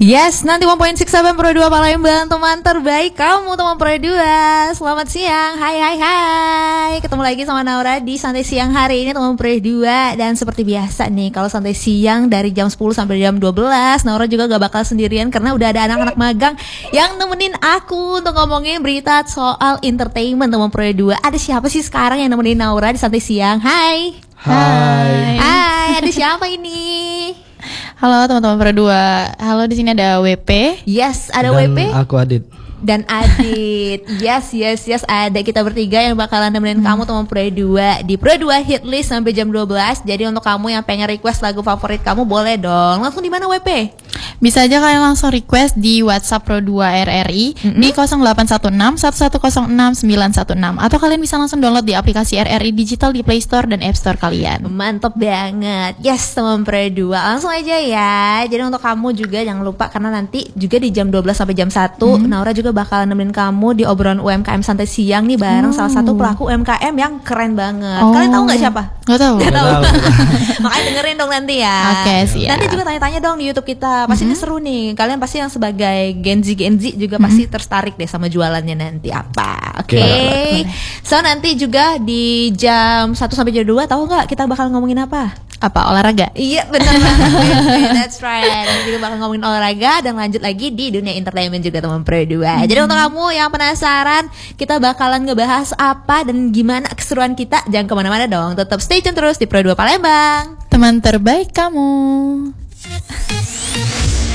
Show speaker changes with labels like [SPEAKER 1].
[SPEAKER 1] Yes, 91.6 Pro 2 Palembang, teman terbaik kamu, teman Pro 2. Selamat siang, hai. Ketemu lagi sama Naura di Santai Siang hari ini, teman Pro 2. Dan seperti biasa nih, kalau Santai Siang dari jam 10 sampai jam 12, Naura juga gak bakal sendirian karena udah ada anak-anak magang yang nemenin aku untuk ngomongin berita soal entertainment, teman Pro 2. Ada siapa sih sekarang yang nemenin Naura di Santai Siang? Hai, ada siapa ini?
[SPEAKER 2] Halo teman-teman Pro 2. Halo, di sini ada WP.
[SPEAKER 1] Yes, ada
[SPEAKER 3] Dan
[SPEAKER 1] WP.
[SPEAKER 3] aku Adit.
[SPEAKER 1] Dan Adit. Yes, ada kita bertiga yang bakalan nemenin kamu teman Pro 2 di Pro 2 Hit List sampai jam 12. Jadi untuk kamu yang pengen request lagu favorit kamu boleh dong. Langsung di mana WP?
[SPEAKER 2] Bisa aja kalian langsung request di WhatsApp Pro 2 RRI di 0816 1106 916, atau kalian bisa langsung download di aplikasi RRI Digital di Play Store dan App Store kalian.
[SPEAKER 1] Mantap banget. Yes, teman Pro 2. Langsung aja ya. Jadi untuk kamu juga jangan lupa, karena nanti juga di jam 12 sampai jam 1 Naura juga bakalan nemenin kamu di obrolan UMKM Santai Siang nih bareng salah satu pelaku UMKM yang keren banget. Kalian tahu nggak siapa?
[SPEAKER 2] Gak tahu.
[SPEAKER 1] Makanya dengerin dong nanti ya.
[SPEAKER 2] Oke, siap.
[SPEAKER 1] Nanti juga tanya-tanya dong di YouTube kita. Pasti ini seru nih. Kalian pasti yang sebagai Gen Z juga pasti tertarik deh sama jualannya nanti apa. Oke. So nanti juga di jam 1 sampai jam 2 tahu nggak kita bakal ngomongin apa?
[SPEAKER 2] Apa, olahraga?
[SPEAKER 1] Iya, benar banget. That's right. Nanti juga bakal ngomongin olahraga dan lanjut lagi di dunia entertainment juga teman Pro 2. Jadi untuk kamu yang penasaran kita bakalan ngebahas apa dan gimana keseruan kita, jangan kemana-mana dong. Tetap stay tune terus di Pro 2 Palembang,
[SPEAKER 2] Teman terbaik kamu.